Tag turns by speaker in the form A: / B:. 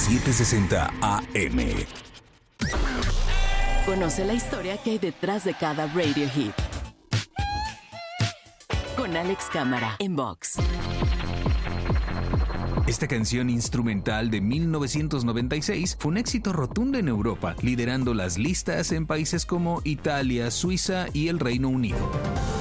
A: 760 AM.
B: Conoce la historia que hay detrás de cada radio hit. Con Alex Cámara en Vox.
A: Esta canción instrumental de 1996 fue un éxito rotundo en Europa, liderando las listas en países como Italia, Suiza y el Reino Unido.